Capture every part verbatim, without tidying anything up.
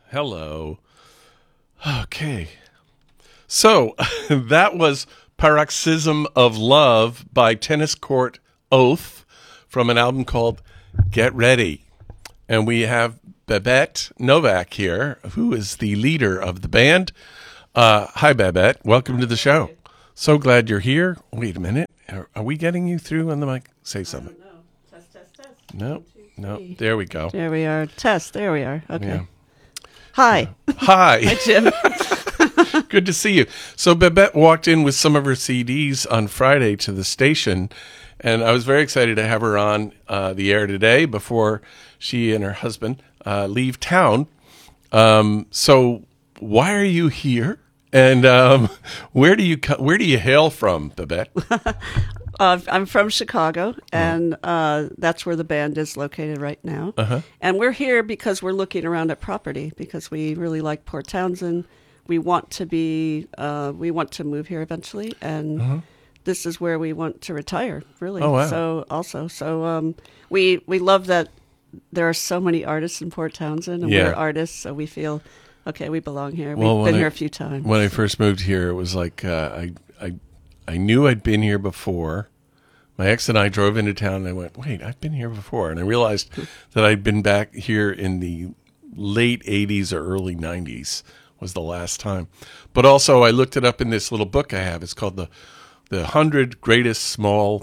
Hello. Okay. So that was Paroxysm of Love by Tennis Court Oath from an album called Get Ready. And we have Babette Novak here, who is the leader of the band. Uh, hi, Babette. Welcome to the show. So glad you're here. Wait a minute. Are, are we getting you through on the mic? Say something. No. Test, test, test. No, One, two, no. three. There we go. There we are. Test. There we are. Okay. Yeah. Hi. Hi. Hi, Jim. Good to see you. So Babette walked in with some of her C Ds on Friday to the station, and I was very excited to have her on uh, the air today before she and her husband uh, leave town. Um, so why are you here? And um, where do you co- where do you hail from, Babette? Uh, I'm from Chicago, and uh, that's where the band is located right now. Uh-huh. And we're here because we're looking around at property because we really like Port Townsend. We want to be, uh, we want to move here eventually, and Uh-huh. this is where we want to retire. Really. Oh, wow. So also, so um, we we love that there are so many artists in Port Townsend, and Yeah. we're artists, so we feel okay. We belong here. Well, We've when been I- here a few times. When I first moved here, it was like uh, I I I knew I'd been here before. My ex and I drove into town, and I went, wait, I've been here before. And I realized that I'd been back here in the late eighties or early nineties was the last time. But also, I looked it up in this little book I have. It's called the the one hundred Greatest Small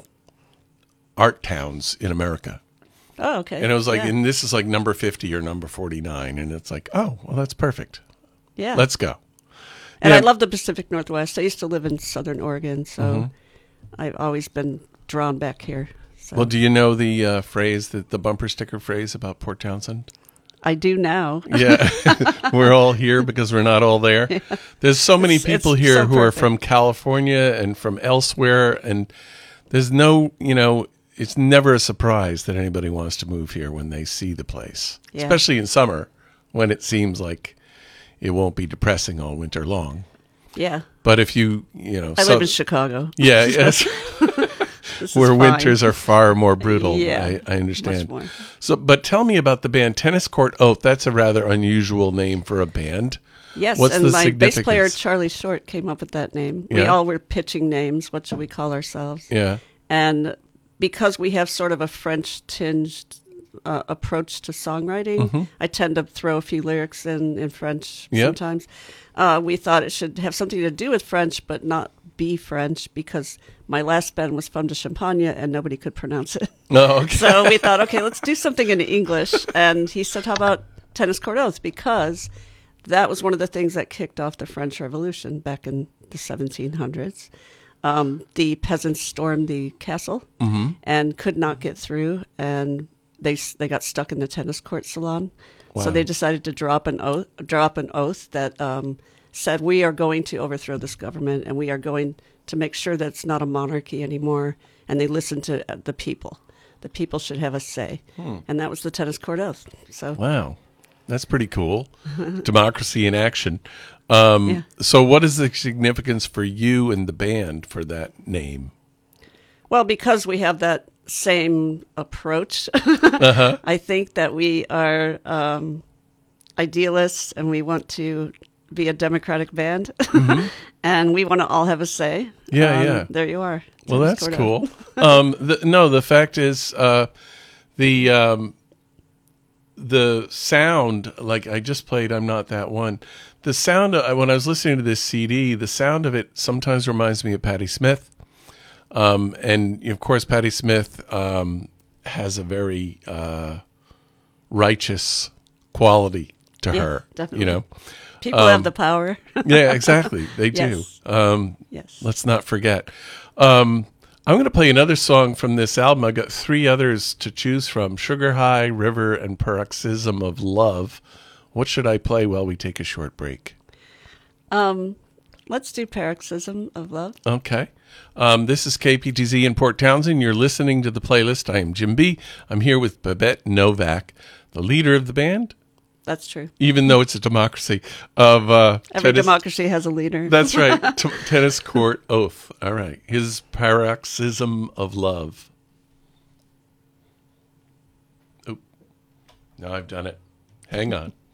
Art Towns in America. Oh, okay. And it was like, yeah. and this is like number fifty or number forty-nine. And it's like, oh, well, that's perfect. yeah. Let's go. And Yeah. I love the Pacific Northwest. I used to live in Southern Oregon, so Mm-hmm. I've always been drawn back here. So Well, do you know the uh, phrase, that the bumper sticker phrase about Port Townsend? I do now. Yeah, we're all here because we're not all there. There's so many It's- people it's here so who are perfect. from California and from elsewhere, and there's no, you know, it's never a surprise that anybody wants to move here when they see the place, Yeah. especially in summer when it seems like it won't be depressing all winter long. Yeah. But if you, you know, I so- live in Chicago. yeah, yes. This is where fine. winters are far more brutal. Yeah, I, I understand. much more. So, but tell me about the band Tennis Court Oath. That's a rather unusual name for a band. Yes, What's and the my bass player significance? Charlie Short came up with that name. We Yeah. all were pitching names. What should we call ourselves? Yeah. And because we have sort of a French tinged uh, approach to songwriting, I tend to throw a few lyrics in, in French Yep. sometimes. Uh, we thought it should have something to do with French, but not be French, because my last band was Femme de Champagne and nobody could pronounce it. No. Okay. So we thought, okay, let's do something in English. And he said, how about Tennis Court Oath? Because that was one of the things that kicked off the French Revolution back in the seventeen hundreds. Um, the peasants stormed the castle Mm-hmm. and could not get through, and they they got stuck in the tennis court salon. Wow. So they decided to drop an oath, drop an oath that um, said, we are going to overthrow this government, and we are going to make sure that it's not a monarchy anymore. And they listened to the people. The people should have a say, Hmm. and that was the Tennis Court Oath. So Wow. That's pretty cool. Democracy in action. Um, Yeah. So what is the significance for you and the band for that name? Well, because we have that same approach, Uh-huh. I think that we are um, idealists, and we want to be a democratic band, and we want to all have a say. Mm-hmm. Yeah, Um, yeah. There you are. Well, Tennis that's Court cool. Oath. um, the, no, the fact is, uh, the um, the sound, like I just played, I'm Not That One. The sound, uh, when I was listening to this C D, the sound of it sometimes reminds me of Patti Smith. Um, and of course, Patti Smith um, has a very uh, righteous quality to Yeah, her. definitely. You know, People Um, have the power. yeah, exactly. They do. Yes. Um, Yes. Let's not forget. Um, I'm going to play another song from this album. I got three others to choose from: Sugar High, River, and Paroxysm of Love. What should I play while we take a short break? Um, let's do Paroxysm of Love. Okay. Um, this is K P T Z in Port Townsend. You're listening to the playlist. I am Jim B. I'm here with Babette Novak, the leader of the band, That's true. even though it's a democracy of uh, Every tennis- democracy has a leader. That's right. T- Tennis Court Oath. All right. His Paroxysm of Love. Oh, now I've done it. Hang on.